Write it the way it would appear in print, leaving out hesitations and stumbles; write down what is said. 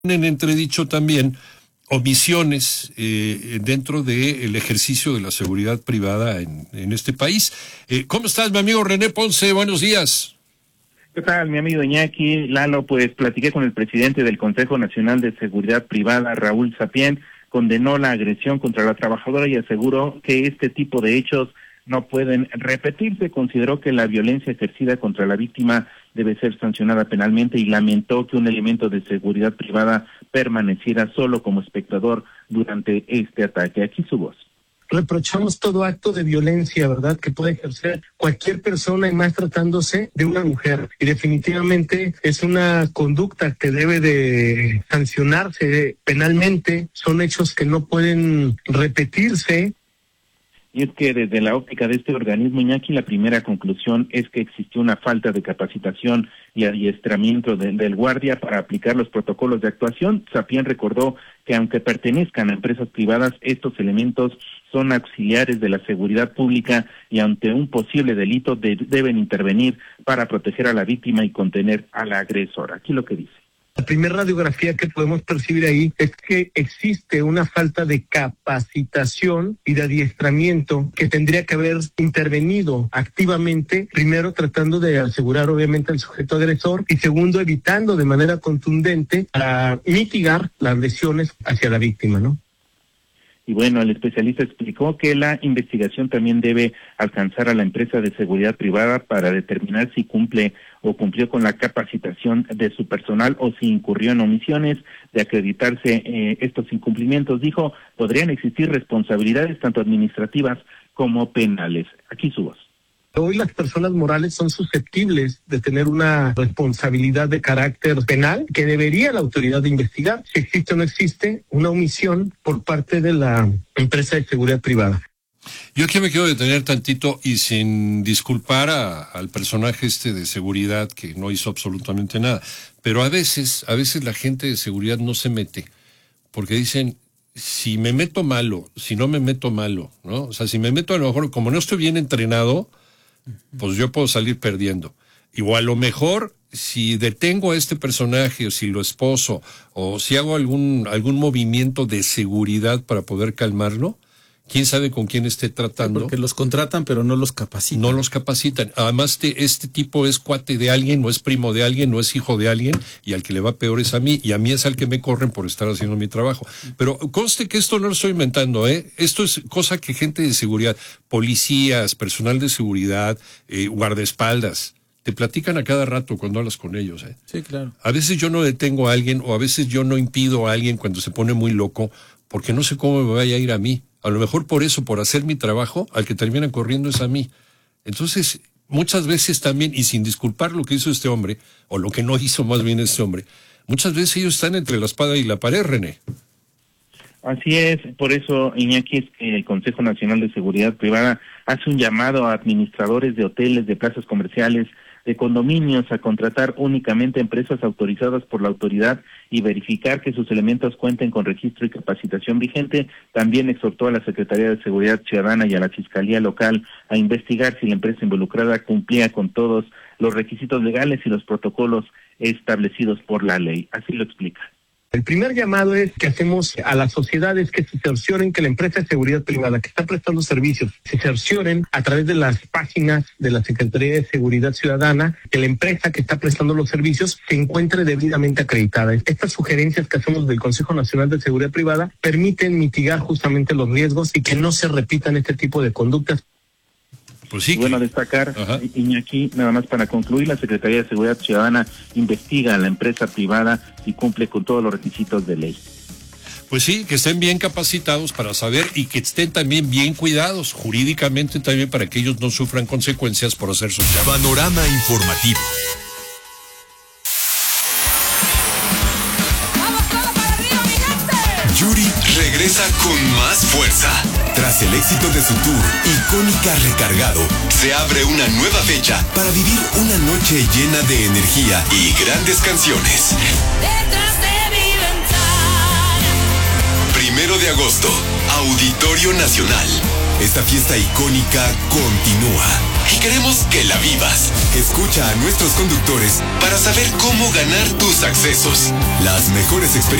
En entredicho también omisiones dentro del ejercicio de la seguridad privada en este país. ¿Cómo estás, mi amigo René Ponce? Buenos días. ¿Qué tal, mi amigo Iñaki? Lalo, pues platiqué con el presidente del Consejo Nacional de Seguridad Privada, Raúl Sapien, condenó la agresión contra la trabajadora y aseguró que este tipo de hechos no pueden repetirse. Consideró que la violencia ejercida contra la víctima debe ser sancionada penalmente y lamentó que un elemento de seguridad privada permaneciera solo como espectador durante este ataque. Aquí su voz. Reprochamos todo acto de violencia, ¿verdad?, que puede ejercer cualquier persona, y más tratándose de una mujer. Y definitivamente es una conducta que debe de sancionarse penalmente. Son hechos que no pueden repetirse. Y es que desde la óptica de este organismo, Iñaki, la primera conclusión es que existió una falta de capacitación y adiestramiento del guardia para aplicar los protocolos de actuación. Sapien recordó que aunque pertenezcan a empresas privadas, estos elementos son auxiliares de la seguridad pública y ante un posible delito deben intervenir para proteger a la víctima y contener a la agresora. Aquí lo que dice. La primera radiografía que podemos percibir ahí es que existe una falta de capacitación y de adiestramiento que tendría que haber intervenido activamente, primero tratando de asegurar obviamente al sujeto agresor y segundo evitando de manera contundente para mitigar las lesiones hacia la víctima, ¿no? Y bueno, el especialista explicó que la investigación también debe alcanzar a la empresa de seguridad privada para determinar si cumple o cumplió con la capacitación de su personal o si incurrió en omisiones. De acreditarse estos incumplimientos, dijo, podrían existir responsabilidades tanto administrativas como penales. Aquí su voz. Hoy las personas morales son susceptibles de tener una responsabilidad de carácter penal que debería la autoridad de investigar si existe o no existe una omisión por parte de la empresa de seguridad privada. Yo aquí me quiero detener tantito y sin disculpar al personaje de seguridad que no hizo absolutamente nada, pero a veces la gente de seguridad no se mete porque dicen, si me meto malo, si no me meto malo, ¿no? O sea, si me meto a lo mejor, como no estoy bien entrenado, pues yo puedo salir perdiendo. O a lo mejor, si detengo a este personaje, o si lo esposo, o si hago algún movimiento de seguridad para poder calmarlo, quién sabe con quién esté tratando. Porque los contratan, pero no los capacitan. No los capacitan. Además, este tipo es cuate de alguien, no es primo de alguien, no es hijo de alguien, y al que le va peor es a mí, y a mí es al que me corren por estar haciendo mi trabajo. Pero conste que esto no lo estoy inventando, ¿eh? Esto es cosa que gente de seguridad, policías, personal de seguridad, guardaespaldas, te platican a cada rato cuando hablas con ellos, ¿eh? Sí, claro. A veces yo no detengo a alguien, o a veces yo no impido a alguien cuando se pone muy loco, porque no sé cómo me vaya a ir a mí. A lo mejor por eso, por hacer mi trabajo, al que terminan corriendo es a mí. Entonces, muchas veces también, y sin disculpar lo que hizo este hombre, o lo que no hizo más bien este hombre, muchas veces ellos están entre la espada y la pared, René. Así es, por eso, Iñaki, es que el Consejo Nacional de Seguridad Privada hace un llamado a administradores de hoteles, de plazas comerciales, de condominios a contratar únicamente empresas autorizadas por la autoridad y verificar que sus elementos cuenten con registro y capacitación vigente. También exhortó a la Secretaría de Seguridad Ciudadana y a la Fiscalía Local a investigar si la empresa involucrada cumplía con todos los requisitos legales y los protocolos establecidos por la ley. Así lo explica. El primer llamado que hacemos a la sociedad es que se cercioren que la empresa de seguridad privada que está prestando servicios, se cercioren a través de las páginas de la Secretaría de Seguridad Ciudadana, que la empresa que está prestando los servicios se encuentre debidamente acreditada. Estas sugerencias que hacemos del Consejo Nacional de Seguridad Privada permiten mitigar justamente los riesgos y que no se repitan este tipo de conductas. Pues sí. Bueno, destacar, Iñaki, nada más para concluir, la Secretaría de Seguridad Ciudadana investiga a la empresa privada y cumple con todos los requisitos de ley. Pues sí, que estén bien capacitados para saber y que estén también bien cuidados jurídicamente también para que ellos no sufran consecuencias por hacer su trabajo. Panorama informativo. Yuri regresa con más fuerza. Tras el éxito de su tour, Icónica Recargado, se abre una nueva fecha para vivir una noche llena de energía y grandes canciones. Detrás de mi ventana. 1 de agosto, Auditorio Nacional. Esta fiesta icónica continúa. y queremos que la vivas. Escucha a nuestros conductores para saber cómo ganar tus accesos. Las mejores experiencias